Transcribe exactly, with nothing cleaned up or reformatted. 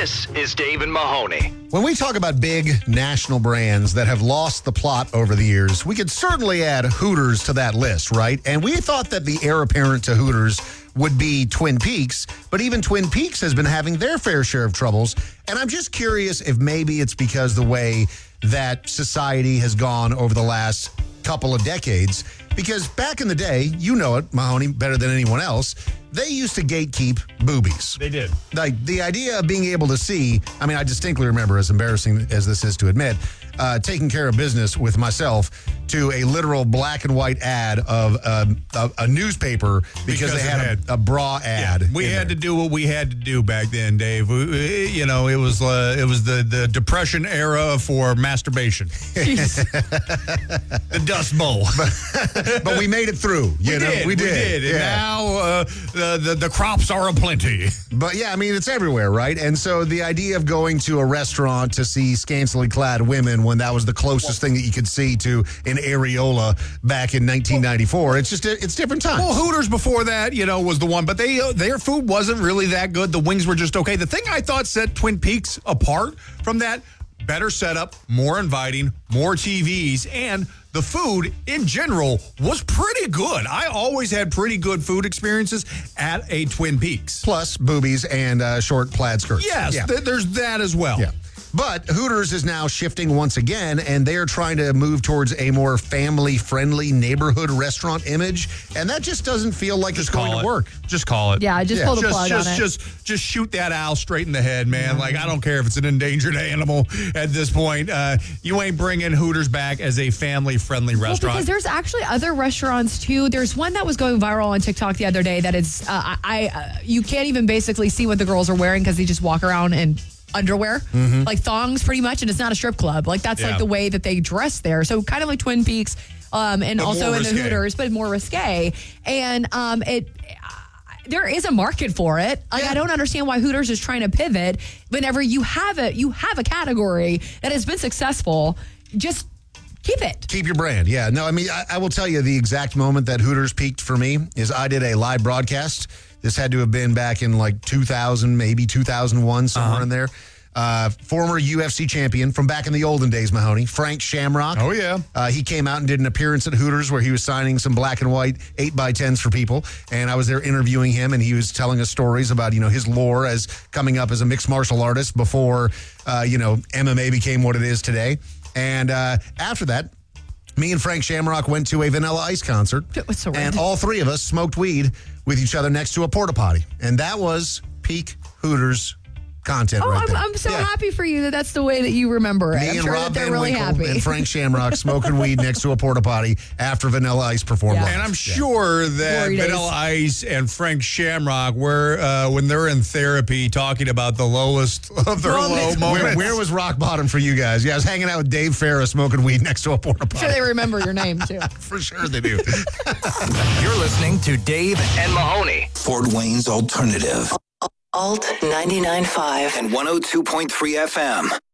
This is Dave and Mahoney. When we talk about big national brands that have lost the plot over the years, we could certainly add Hooters to that list, right? And we thought that the heir apparent to Hooters would be Twin Peaks, but even Twin Peaks has been having their fair share of troubles. And I'm just curious if maybe it's because the way that society has gone over the last couple of decades. Because back in the day, you know it, Mahoney, better than anyone else, they used to gatekeep boobies. They did. Like, the idea of being able to see, I mean, I distinctly remember, as embarrassing as this is to admit, uh, taking care of business with myself to a literal black and white ad of um, a, a newspaper because, Because they it had, had- a, a bra ad. Yeah, we in had there. to do what we had to do back then, Dave. We, we- you know, it was uh, it was the, the Depression era for masturbation. The Dust Bowl. But we made it through. You we, know? did, we did. And Yeah. now uh, the, the, the crops are aplenty. But yeah, I mean, it's everywhere, right? And so the idea of going to a restaurant to see scantily clad women when that was the closest thing that you could see to an areola back in nineteen ninety-four, it's just, it's different times. Well, Hooters before that, you know, was the one, but they uh, their food wasn't really that good. The wings were just okay. The thing I thought set Twin Peaks apart from that, better setup, more inviting, more T Vs, and the food in general was pretty good. I always had pretty good food experiences at a Twin Peaks. Plus boobies and uh, short plaid skirts. Yes, Yeah. th- there's that as well. Yeah. But Hooters is now shifting once again, and they're trying to move towards a more family-friendly neighborhood restaurant image, and that just doesn't feel like it's going Call to it. work. Just call it. Yeah, just Yeah. pull the just, plug just, on it. just, just shoot that owl straight in the head, man. Like, I don't care if it's an endangered animal at this point. Uh, you ain't bringing Hooters back as a family-friendly Well, restaurant. because there's actually other restaurants too. There's one that was going viral on TikTok the other day that is, uh, I, I uh, you can't even basically see what the girls are wearing because they just walk around in underwear, like thongs pretty much, and it's not a strip club. Like that's Yeah. like the way that they dress there. So kind of like Twin Peaks, um, and But also more in the risque. Hooters, but more risque. And um, it. There is a market for it. Like Yeah. I don't understand why Hooters is trying to pivot. Whenever you have it, you have a category that has been successful. Just keep it. Keep your brand. Yeah. No, I mean, I, I will tell you the exact moment that Hooters peaked for me is I did a live broadcast. This had to have been back in like two thousand, maybe two thousand one, somewhere Uh-huh. in there. Uh, former U F C champion from back in the olden days, Mahoney, Frank Shamrock. Oh, yeah. Uh, he came out and did an appearance at Hooters where he was signing some black and white eight by tens for people. And I was there interviewing him, and he was telling us stories about, you know, his lore as coming up as a mixed martial artist before, uh, you know, M M A became what it is today. And uh, after that, me and Frank Shamrock went to a Vanilla Ice concert. What's so and random? all three of us smoked weed with each other next to a porta potty. And that was peak Hooters content Oh, right I'm, there. I'm so Yeah. happy for you that that's the way that you remember it. Me I'm and sure Rob that they're Van really Winkle happy. and Frank Shamrock smoking weed next to a porta potty after Vanilla Ice performed. Yeah. live. And I'm sure that Glory days. Vanilla Ice and Frank Shamrock were, uh, when they're in therapy, talking about the lowest of their low Moments. moments. Where, where was rock bottom for you guys? Yeah, I was hanging out with Dave Farah smoking weed next to a porta I'm potty. sure they remember your name too. For sure they do. You're listening to Dave and Mahoney. Fort Wayne's Alternative Alt ninety-nine point five. and one oh two point three F M.